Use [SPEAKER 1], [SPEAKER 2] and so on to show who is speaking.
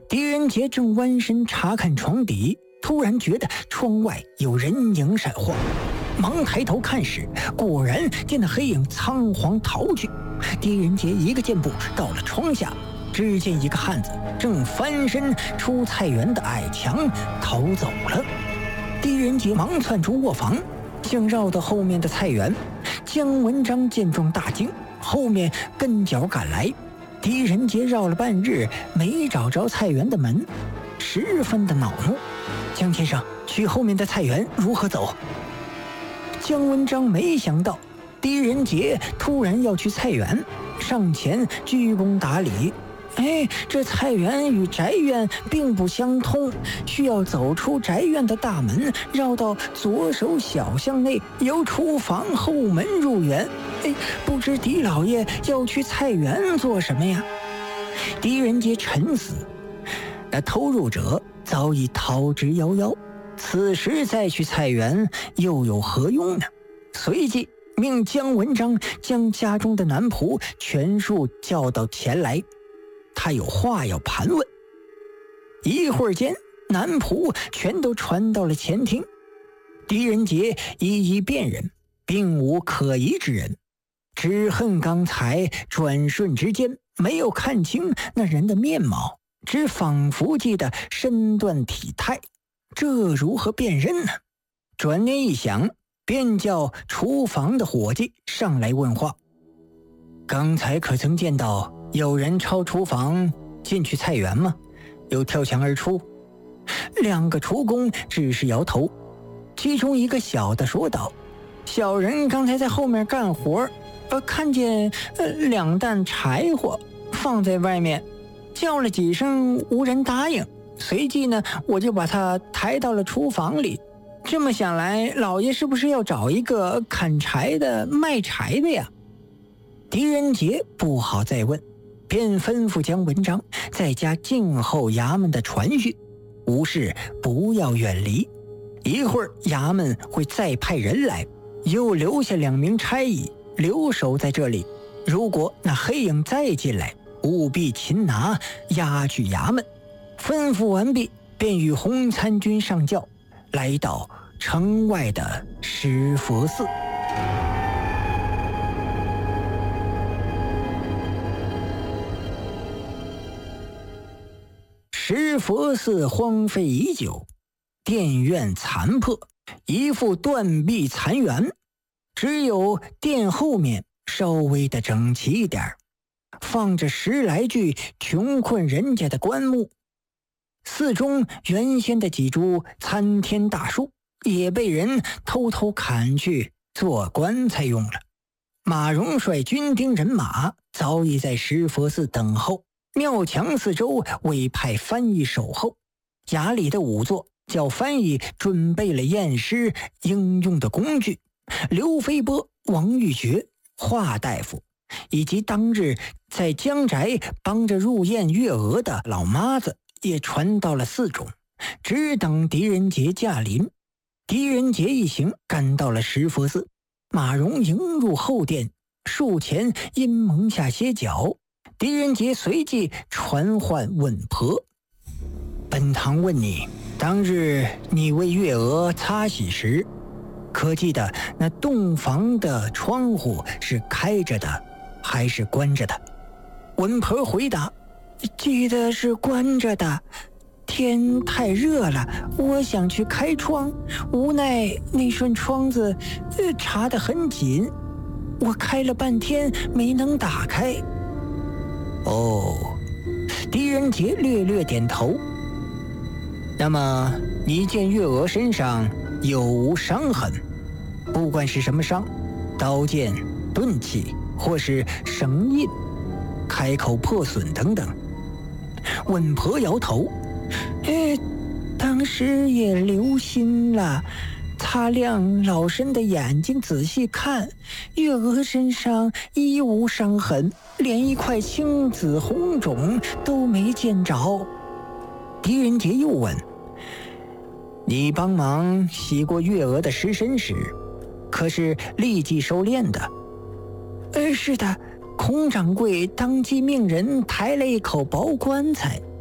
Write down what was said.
[SPEAKER 1] 狄仁杰正弯身查看床底，突然觉得窗外有人影闪晃，忙抬头看时，果然见那黑影仓皇逃去。狄仁杰一个箭步到了窗下，只见一个汉子正翻身出菜园的矮墙逃走了。狄仁杰忙窜出卧房，想绕到后面的菜园。姜文章见状大惊，后面跟脚赶来。狄仁杰绕了半日没找着菜园的门，十分的恼怒。姜先生，去后面的菜园如何走？姜文章没想到狄仁杰突然要去菜园，上前鞠躬打理。这菜园与宅院并不相通，需要走出宅院的大门，绕到左手小巷内，由厨房后门入园。不知狄老爷要去菜园做什么呀？狄仁杰沉思，那偷入者早已逃之夭夭，此时再去菜园又有何用呢？随即命姜文章将家中的男仆全数叫到前来，他有话要盘问。一会儿间，男仆全都传到了前厅。狄仁杰一一辨认，并无可疑之人，只恨刚才转瞬之间没有看清那人的面貌，只仿佛记得身段体态，这如何辨认呢？转念一想，便叫厨房的伙计上来问话。刚才可曾见到有人抄厨房进去菜园吗？又跳墙而出？两个厨工只是摇头，其中一个小的说道：小人刚才在后面干活，看见2担柴火放在外面，叫了几声无人答应，随即呢我就把他抬到了厨房里。这么想来，老爷是不是要找一个砍柴的卖柴的呀？狄仁杰不好再问，便吩咐姜文章在家静候衙门的传讯，无事不要远离。一会儿衙门会再派人来，又留下2名差役留守在这里。如果那黑影再进来，务必擒拿押去衙门。吩咐完毕，便与洪参军上轿，来到城外的石佛寺。石佛寺荒废已久，殿院残破，一副断壁残垣，只有殿后面稍微的整齐一点，放着10来具穷困人家的棺木。寺中原先的几株参天大树也被人偷偷砍去做棺材用了。马荣率军丁人马早已在石佛寺等候，庙墙四周委派翻译守候。衙里的仵作叫翻译准备了验尸应用的工具，刘飞波、王玉珏、华大夫以及当日在江宅帮着入殓月娥的老妈子也传到了寺中，只等狄仁杰驾临。狄仁杰一行赶到了石佛寺，马荣迎入后殿，树前阴蒙下歇脚。狄仁杰随即传唤问婆：本堂问你，当日你为月娥擦洗时，可记得那洞房的窗户是开着的还是关着的？文婆回答：记得是关着的，天太热了，我想去开窗，无奈那扇窗子插得很紧，我开了半天没能打开。狄仁杰略略点头。那么你见月娥身上有无伤痕？不管是什么伤，刀剑、钝器或是绳印、开口破损等等。稳婆摇头：当时也留心了，擦亮老身的眼睛仔细看，月娥身上一无伤痕，连一块青紫红肿都没见着。狄仁杰又问：你帮忙洗过月娥的尸身时，可是立即收殓的？是的，孔掌柜当即命人抬了一口薄棺材，